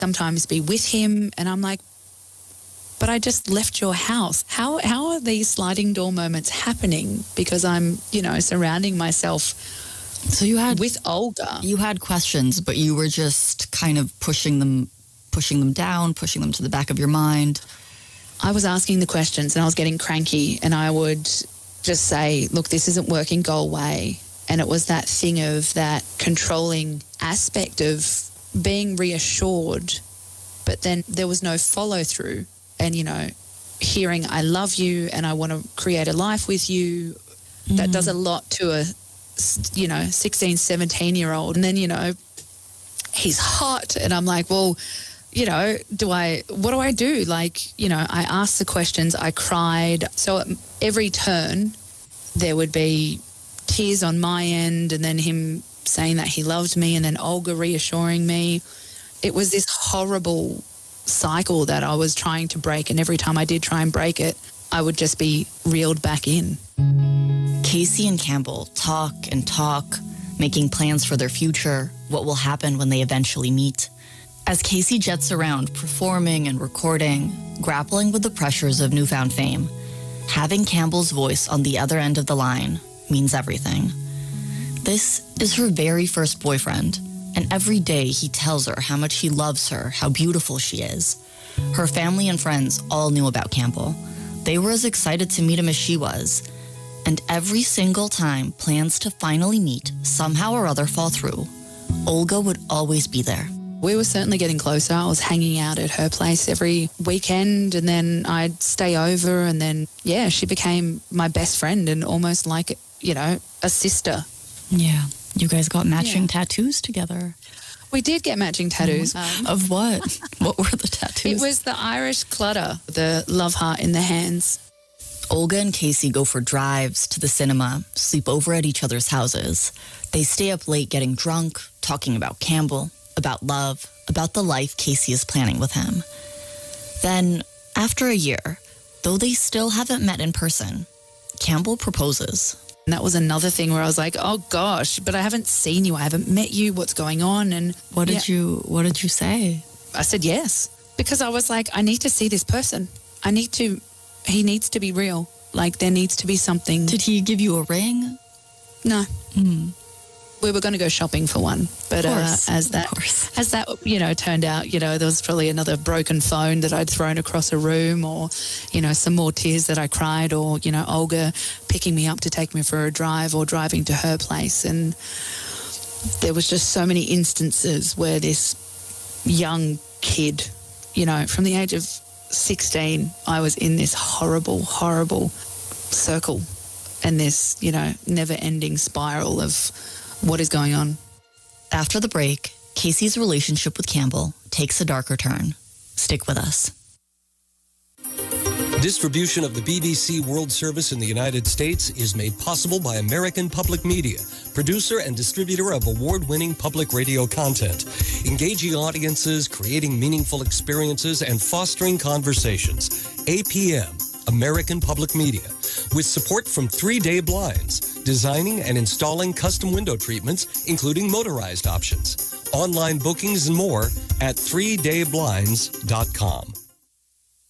sometimes be with him. And I'm like, but I just left your house. How are these sliding door moments happening? Because I'm, surrounding myself with Olga. You had questions, but you were just kind of pushing them down, pushing them to the back of your mind. I was asking the questions and I was getting cranky, and I would just say, look, this isn't working, go away. And it was that thing of that controlling aspect of being reassured, but then there was no follow through. And, hearing I love you and I want to create a life with you, that does a lot to a, 16, 17-year-old. And then, he's hot. And I'm like, well, what do I do? Like, I asked the questions, I cried. So at every turn, there would be tears on my end, and then him saying that he loved me, and then Olga reassuring me. It was this horrible cycle that I was trying to break, and every time I did try and break it, I would just be reeled back in. Casey and Campbell talk and talk, making plans for their future, what will happen when they eventually meet. As Casey jets around performing and recording, grappling with the pressures of newfound fame, having Campbell's voice on the other end of the line means everything. This is her very first boyfriend, and every day he tells her how much he loves her, how beautiful she is. Her family and friends all knew about Campbell. They were as excited to meet him as she was. And every single time plans to finally meet somehow or other fall through, Olga would always be there. We were certainly getting closer. I was hanging out at her place every weekend, and then I'd stay over, and then, she became my best friend and almost like, a sister. Yeah. You guys got matching tattoos together. We did get matching tattoos. Of what? What were the tattoos? It was the Irish clutter, the love heart in the hands. Olga and Casey go for drives to the cinema, sleep over at each other's houses. They stay up late getting drunk, talking about Campbell, about love, about the life Casey is planning with him. Then, after a year, though they still haven't met in person, Campbell proposes. And that was another thing where I was like, oh gosh, but I haven't seen you. I haven't met you. What's going on? And what did you say? I said yes, because I was like, I need to see this person. He needs to be real. Like, there needs to be something. Did he give you a ring? No. We were going to go shopping for one, but as that turned out, there was probably another broken phone that I'd thrown across a room, or some more tears that I cried, or Olga picking me up to take me for a drive, or driving to her place. And there was just so many instances where this young kid, from the age of 16, I was in this horrible circle, and this never-ending spiral of what is going on. After the break, Casey's relationship with Campbell takes a darker turn. Stick with us. Distribution of the BBC World Service in the United States is made possible by American Public Media, producer and distributor of award-winning public radio content, engaging audiences, creating meaningful experiences, and fostering conversations. APM, American Public Media, with support from 3 Day Blinds, designing and installing custom window treatments, including motorized options. Online bookings and more at 3dayblinds.com.